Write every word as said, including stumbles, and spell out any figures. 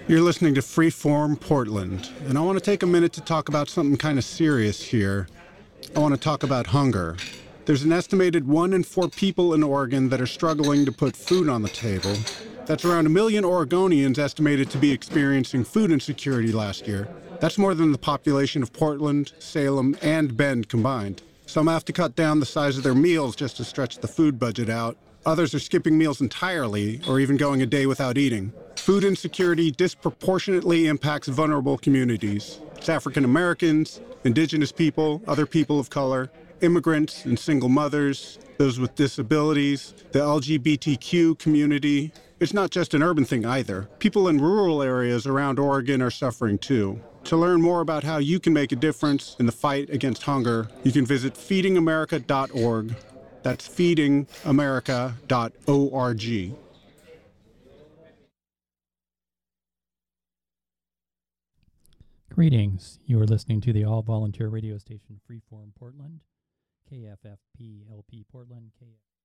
You're listening to Freeform Portland, and I want to take a minute to talk about something kind of serious here. I want to talk about hunger. There's an estimated one in four people in Oregon that are struggling to put food on the table. That's around a million Oregonians estimated to be experiencing food insecurity last year. That's more than the population of Portland, Salem, and Bend combined. Some have to cut down the size of their meals just to stretch the food budget out. Others are skipping meals entirely or even going a day without eating. Food insecurity disproportionately impacts vulnerable communities. It's African Americans, Indigenous people, other people of color, immigrants and single mothers, those with disabilities, the L G B T Q community. It's not just an urban thing either. People in rural areas around Oregon are suffering too. To learn more about how you can make a difference in the fight against hunger, you can visit feeding america dot org. That's feeding america dot org. Greetings. You are listening to the all-volunteer radio station Freeform Portland, K F F P L P Portland, K F